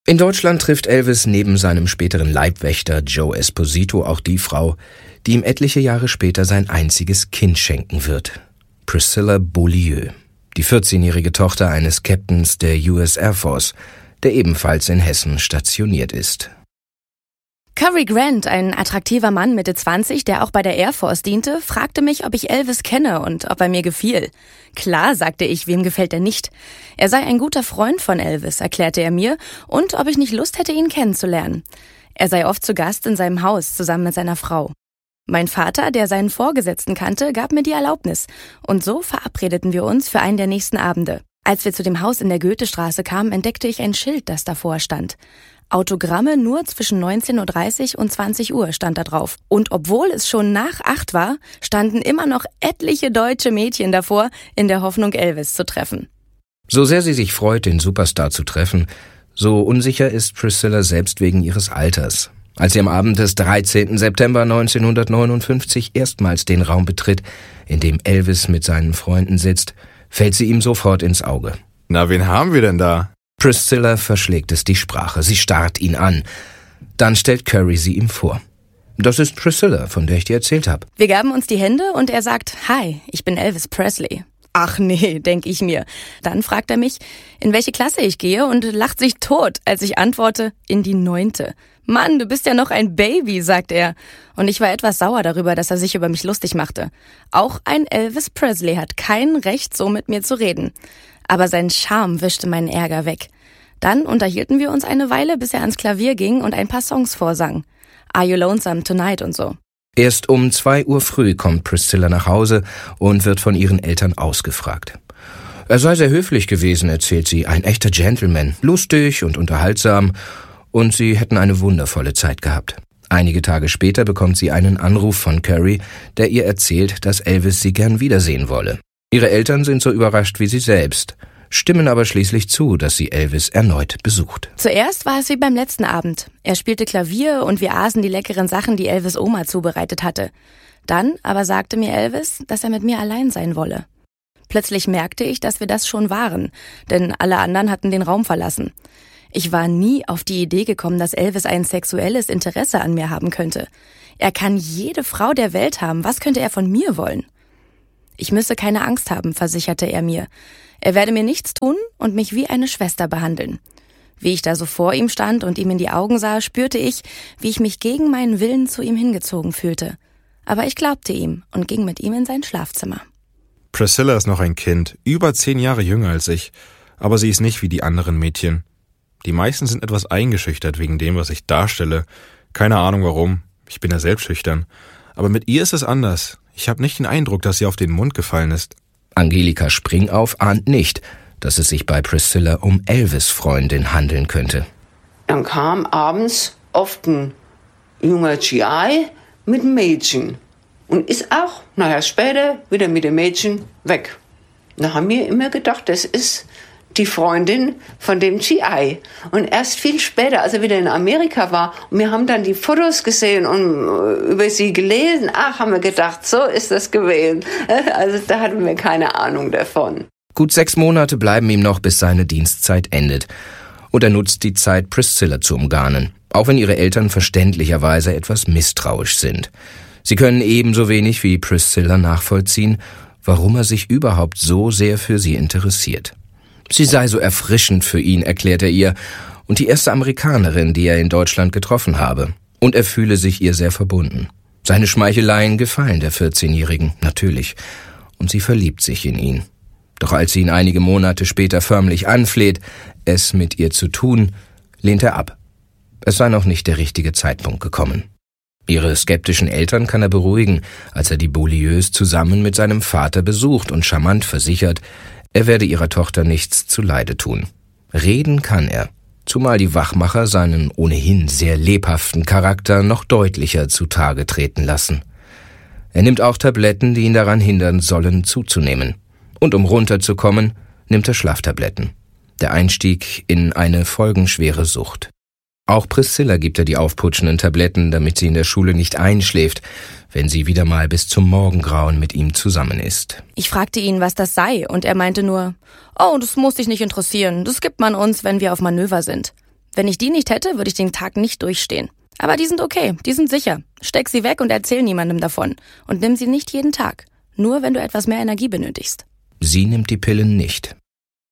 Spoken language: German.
In Deutschland trifft Elvis neben seinem späteren Leibwächter Joe Esposito auch die Frau, die ihm etliche Jahre später sein einziges Kind schenken wird. Priscilla Beaulieu, die 14-jährige Tochter eines Captains der US Air Force, der ebenfalls in Hessen stationiert ist. Cary Grant, ein attraktiver Mann Mitte 20, der auch bei der Air Force diente, fragte mich, ob ich Elvis kenne und ob er mir gefiel. Klar, sagte ich, wem gefällt er nicht? Er sei ein guter Freund von Elvis, erklärte er mir, und ob ich nicht Lust hätte, ihn kennenzulernen. Er sei oft zu Gast in seinem Haus, zusammen mit seiner Frau. Mein Vater, der seinen Vorgesetzten kannte, gab mir die Erlaubnis. Und so verabredeten wir uns für einen der nächsten Abende. Als wir zu dem Haus in der Goethestraße kamen, entdeckte ich ein Schild, das davor stand. Autogramme nur zwischen 19.30 Uhr und 20 Uhr stand da drauf. Und obwohl es schon nach 8 war, standen immer noch etliche deutsche Mädchen davor, in der Hoffnung, Elvis zu treffen. So sehr sie sich freut, den Superstar zu treffen, so unsicher ist Priscilla selbst wegen ihres Alters. Als sie am Abend des 13. September 1959 erstmals den Raum betritt, in dem Elvis mit seinen Freunden sitzt, fällt sie ihm sofort ins Auge. Na, wen haben wir denn da? Priscilla verschlägt es die Sprache. Sie starrt ihn an. Dann stellt Cary sie ihm vor. Das ist Priscilla, von der ich dir erzählt habe. Wir gaben uns die Hände und er sagt, hi, ich bin Elvis Presley. Ach nee, denke ich mir. Dann fragt er mich, in welche Klasse ich gehe und lacht sich tot, als ich antworte, in die 9. Mann, du bist ja noch ein Baby, sagt er. Und ich war etwas sauer darüber, dass er sich über mich lustig machte. Auch ein Elvis Presley hat kein Recht, so mit mir zu reden. Aber sein Charme wischte meinen Ärger weg. Dann unterhielten wir uns eine Weile, bis er ans Klavier ging und ein paar Songs vorsang. Are You Lonesome Tonight und so. Erst um 2 Uhr früh kommt Priscilla nach Hause und wird von ihren Eltern ausgefragt. Er sei sehr höflich gewesen, erzählt sie, ein echter Gentleman, lustig und unterhaltsam, und sie hätten eine wundervolle Zeit gehabt. Einige Tage später bekommt sie einen Anruf von Cary, der ihr erzählt, dass Elvis sie gern wiedersehen wolle. Ihre Eltern sind so überrascht wie sie selbst, stimmen aber schließlich zu, dass sie Elvis erneut besucht. Zuerst war es wie beim letzten Abend. Er spielte Klavier und wir aßen die leckeren Sachen, die Elvis' Oma zubereitet hatte. Dann aber sagte mir Elvis, dass er mit mir allein sein wolle. Plötzlich merkte ich, dass wir das schon waren, denn alle anderen hatten den Raum verlassen. Ich war nie auf die Idee gekommen, dass Elvis ein sexuelles Interesse an mir haben könnte. Er kann jede Frau der Welt haben. Was könnte er von mir wollen? Ich müsse keine Angst haben, versicherte er mir. Er werde mir nichts tun und mich wie eine Schwester behandeln. Wie ich da so vor ihm stand und ihm in die Augen sah, spürte ich, wie ich mich gegen meinen Willen zu ihm hingezogen fühlte. Aber ich glaubte ihm und ging mit ihm in sein Schlafzimmer. Priscilla ist noch ein Kind, über 10 Jahre jünger als ich, aber sie ist nicht wie die anderen Mädchen. Die meisten sind etwas eingeschüchtert wegen dem, was ich darstelle. Keine Ahnung warum, ich bin ja selbst schüchtern. Aber mit ihr ist es anders. Ich habe nicht den Eindruck, dass sie auf den Mund gefallen ist. Angelika Springauf ahnt nicht, dass es sich bei Priscilla um Elvis' Freundin handeln könnte. Dann kam abends oft ein junger GI mit einem Mädchen und ist auch, später wieder mit dem Mädchen weg. Da haben wir immer gedacht, das ist die Freundin von dem GI. Und erst viel später, als er wieder in Amerika war, und wir haben dann die Fotos gesehen und über sie gelesen, haben wir gedacht, so ist das gewesen. Also da hatten wir keine Ahnung davon. Gut 6 Monate bleiben ihm noch, bis seine Dienstzeit endet. Und er nutzt die Zeit, Priscilla zu umgarnen, auch wenn ihre Eltern verständlicherweise etwas misstrauisch sind. Sie können ebenso wenig wie Priscilla nachvollziehen, warum er sich überhaupt so sehr für sie interessiert. Sie sei so erfrischend für ihn, erklärt er ihr, und die erste Amerikanerin, die er in Deutschland getroffen habe. Und er fühle sich ihr sehr verbunden. Seine Schmeicheleien gefallen der 14-Jährigen, natürlich, und sie verliebt sich in ihn. Doch als sie ihn einige Monate später förmlich anfleht, es mit ihr zu tun, lehnt er ab. Es sei noch nicht der richtige Zeitpunkt gekommen. Ihre skeptischen Eltern kann er beruhigen, als er die Beaulieus zusammen mit seinem Vater besucht und charmant versichert, er werde ihrer Tochter nichts zuleide tun. Reden kann er, zumal die Wachmacher seinen ohnehin sehr lebhaften Charakter noch deutlicher zutage treten lassen. Er nimmt auch Tabletten, die ihn daran hindern sollen, zuzunehmen. Und um runterzukommen, nimmt er Schlaftabletten. Der Einstieg in eine folgenschwere Sucht. Auch Priscilla gibt er die aufputschenden Tabletten, damit sie in der Schule nicht einschläft, wenn sie wieder mal bis zum Morgengrauen mit ihm zusammen ist. Ich fragte ihn, was das sei, und er meinte nur, oh, das muss dich nicht interessieren, das gibt man uns, wenn wir auf Manöver sind. Wenn ich die nicht hätte, würde ich den Tag nicht durchstehen. Aber die sind okay, die sind sicher. Steck sie weg und erzähl niemandem davon. Und nimm sie nicht jeden Tag. Nur wenn du etwas mehr Energie benötigst. Sie nimmt die Pillen nicht.